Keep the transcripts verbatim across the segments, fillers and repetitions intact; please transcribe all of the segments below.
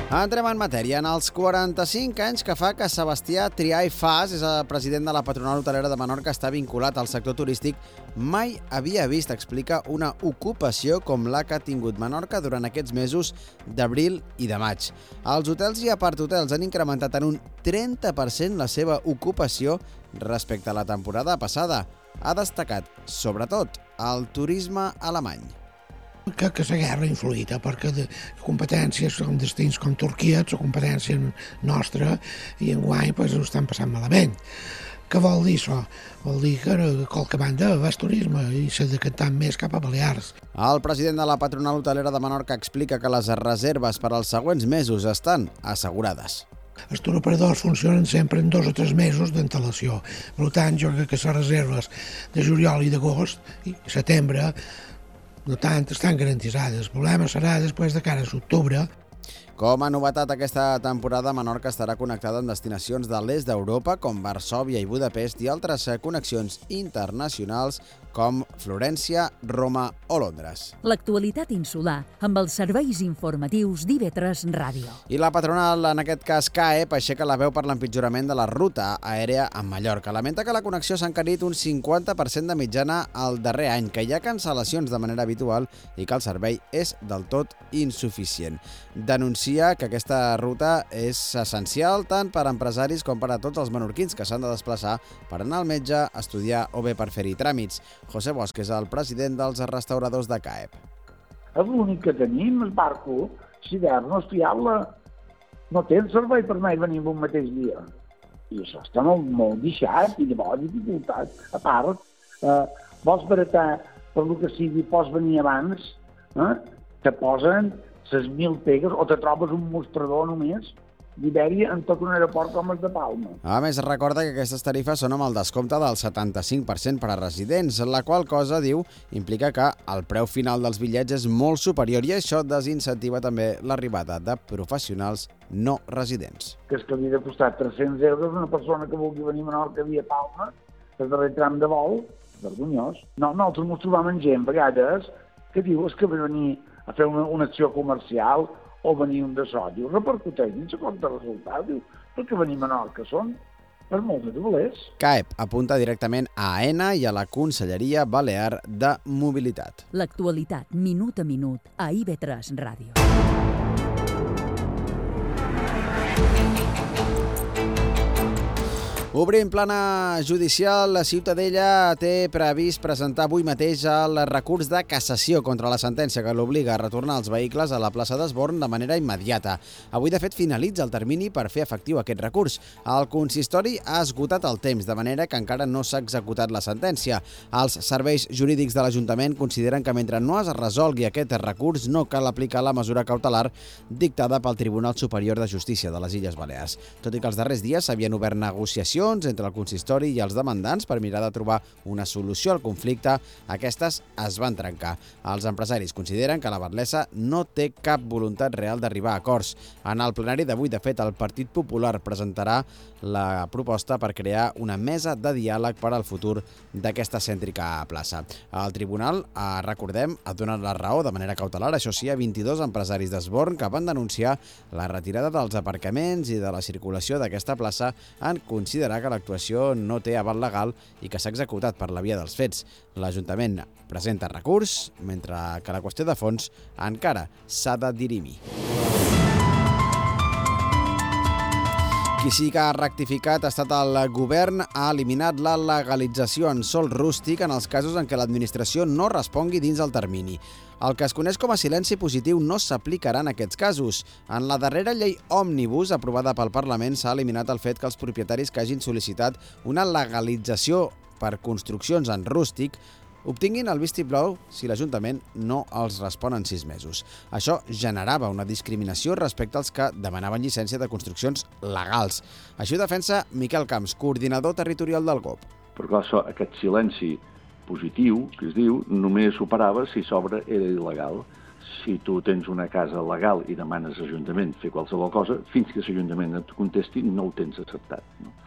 Entrem en matèria. En els quaranta-cinc anys que fa que Sebastià Trià i Fas és el president de la patronal hotelera de Menorca, està vinculat al sector turístic, mai havia vist, explica, una ocupació com la que ha tingut Menorca durant aquests mesos d'abril i de maig. Els hotels i aparthotels han incrementat en un trenta per cent la seva ocupació respecte a la temporada passada. Ha destacat, sobretot, el turisme alemany. Que, que la guerra ha influït, eh? Perquè de competències com destins com Turquia, la competència nostra, i enguany pues, ho estan passant malament. Què vol dir això? Vol dir que qualque banda va al turisme i s'ha decantat més cap a Balears. El president de la patronal hotelera de Menorca explica que les reserves per als següents mesos estan assegurades. Els turoperadors funcionen sempre en dos o tres mesos d'antelació. Per tant, jo crec que les reserves de juliol i d'agost i setembre no tant, estan garantitzades. El problema serà després de cara a l'octubre. Com a novetat aquesta temporada, Menorca estarà connectada amb destinacions de l'est d'Europa com Varsòvia i Budapest i altres connexions internacionals com Florència, Roma o Londres. L'actualitat insular amb els serveis informatius d'I V tres Ràdio. I la patronal, en aquest cas C A E P, aixeca la veu per l'empitjorament de la ruta aèria a Mallorca. Lamenta que la connexió s'ha encarit un cinquanta per cent de mitjana al darrer any, que hi ha cancel·lacions de manera habitual i que el servei és del tot insuficient. Denuncia que aquesta ruta és essencial tant per a empresaris com per a tots els menorquins que s'han de desplaçar per anar al metge, estudiar o bé per fer-hi tràmits. José Bosch és el president dels restauradors de C A E P. És l'únic que tenim, el barco, si d'hivern no és fiable, no té el servei per anar i venir en un mateix dia. I això està molt, molt deixat i llavors dificultat. A part, eh, vols baratar per lo que sigui, pots venir abans, eh? te posen les mil pegues o te trobes un mostrador només d'Ibèria en tot un aeroport com el de Palma. A més, recorda que aquestes tarifes són amb el descompte del setanta-cinc per cent per a residents, la qual cosa, diu, implica que el preu final dels bitllets és molt superior i això desincentiva també l'arribada de professionals no residents. Que és que havia de costar tres-cents euros una persona que vulgui venir a Menorca via Palma, el darrer tram de vol, vergonyós. No, nosaltres ens trobam amb gent, a vegades, que diu és que ve venir a fer una, una acció comercial o venir un de so, diu, repercuteix, no sé com de resultat, diu, perquè venir a Menorca són per molts de doblers. C A E P apunta directament a AENA i a la Conselleria Balear de Mobilitat. L'actualitat, minut a minut, a I V tres Ràdio. Obrim plana judicial, la Ciutadella té previst presentar avui mateix el recurs de cassació contra la sentència que l'obliga a retornar els vehicles a la plaça d'Esborn de manera immediata. Avui, de fet, finalitza el termini per fer efectiu aquest recurs. El consistori ha esgotat el temps, de manera que encara no s'ha executat la sentència. Els serveis jurídics de l'Ajuntament consideren que mentre no es resolgui aquest recurs no cal aplicar la mesura cautelar dictada pel Tribunal Superior de Justícia de les Illes Balears. Tot i que els darrers dies s'havien obert negociacions entre el consistori i els demandants per mirar de trobar una solució al conflicte, aquestes es van trencar. Els empresaris consideren que la batlessa no té cap voluntat real d'arribar a acords. En el plenari d'avui, de fet, el Partit Popular presentarà la proposta per crear una mesa de diàleg per al futur d'aquesta cèntrica plaça. El tribunal, recordem, ha donat la raó de manera cautelar, això sí, a vint-i-dos empresaris d'Esborn que van denunciar la retirada dels aparcaments i de la circulació d'aquesta plaça en considerar que l'actuació no té aval legal i que s'ha executat per la via dels fets. L'Ajuntament presenta recurs, mentre que la qüestió de fons encara s'ha de dirimir. Qui sí que ha rectificat ha estat el govern, ha eliminat la legalització en sòl rústic en els casos en què l'administració no respongui dins el termini. El que es coneix com a silenci positiu no s'aplicarà en aquests casos. En la darrera llei òmnibus aprovada pel Parlament s'ha eliminat el fet que els propietaris que hagin sol·licitat una legalització per construccions en rústic obtinguin el vistiplau si l'Ajuntament no els respon en sis mesos. Això generava una discriminació respecte als que demanaven llicència de construccions legals. Així ho defensa Miquel Camps, coordinador territorial del G O P. Perquè això, aquest silenci positiu, que es diu, només s'operava si s'obra era il·legal. Si tu tens una casa legal i demanes a l'Ajuntament fer qualsevol cosa, fins que l'Ajuntament et contesti no ho tens acceptat. No?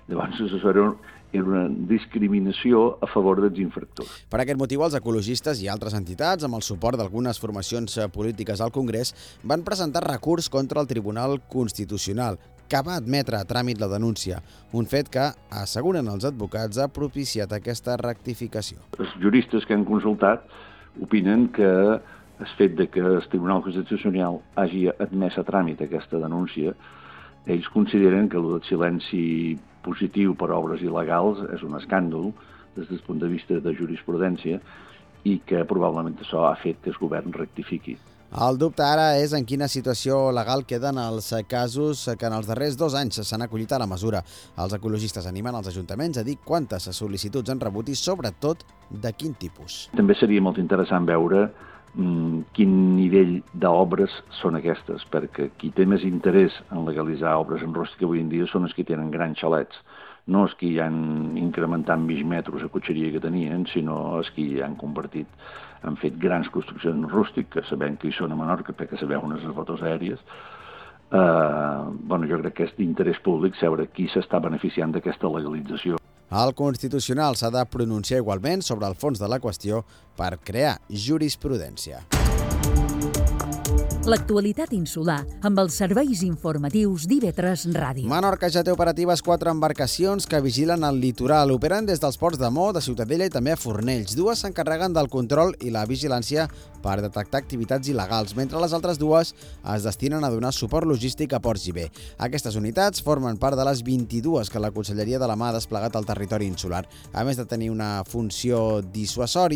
Llavors, això era una discriminació a favor dels infractors. Per aquest motiu, els ecologistes i altres entitats, amb el suport d'algunes formacions polítiques al Congrés, van presentar recurs contra el Tribunal Constitucional, que va admetre a tràmit la denúncia, un fet que, asseguren els advocats, ha propiciat aquesta rectificació. Els juristes que han consultat opinen que el fet de que el Tribunal Constitucional hagi admès a tràmit aquesta denúncia, ells consideren que el del silenci positiu per obres il·legals és un escàndol des del punt de vista de jurisprudència i que probablement això ha fet que el govern rectifiqui. El dubte ara és en quina situació legal queden els casos que en els darrers dos anys s'han acollit a la mesura. Els ecologistes animen els ajuntaments a dir quantes sol·licituds han rebut i, sobretot, de quin tipus. També seria molt interessant veure mm, quin nivell d'obres són aquestes, perquè qui té més interès en legalitzar obres en rústic avui en dia són els que tenen grans xalets. No els que hi han incrementat mig metres a cotxeria que tenien, sinó els que hi han convertit, han fet grans construccions en rústic, que sabem que hi són a Menorca, perquè sabeu unes fotos aèries. Eh, bueno, jo crec que és d'interès públic saber qui s'està beneficiant d'aquesta legalització. El Constitucional s'ha de pronunciar igualment sobre el fons de la qüestió per crear jurisprudència. L'actualitat insular amb els serveis informatius d'I V tres Ràdio. Menorca ja té operatives quatre embarcacions que vigilen el litoral. Operen des dels ports de Mo, de Ciutadella i també a Fornells. Dues s'encarreguen del control i la vigilància per detectar activitats il·legals, mentre les altres dues es destinen a donar suport logístic a ports i bé. Aquestes unitats formen part de les vint-i-dues que la Conselleria de la Mar ha desplegat al territori insular. A més de tenir una funció dissuasòria,